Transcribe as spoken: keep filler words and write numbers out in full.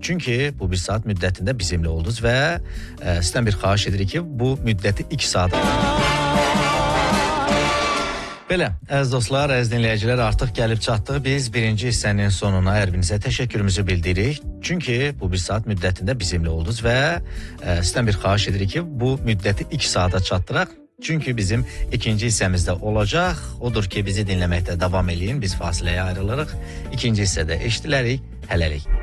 Çünki bu bir saat müddətində bizimlə oldunuz və e, sizdən bir xahiş edirik ki, bu müddəti iki saat. Belə, əziz dostlar, əziz dinləyicilər, artıq gəlib çatdıq. Biz birinci hissənin sonuna hər birinizə təşəkkürümüzü bildiririk. Çünki bu bir saat müddətində bizimlə oldunuz və e, sizdən bir xahiş edirik ki, bu müddəti iki saata çatdıraq. Çünki bizim ikinci hissəmizdə olacaq. Odur ki, bizi dinləməkdə davam eləyin. Biz fasiləyə ayrılırıq. İkinci hissədə eşidilərik. Hələlik.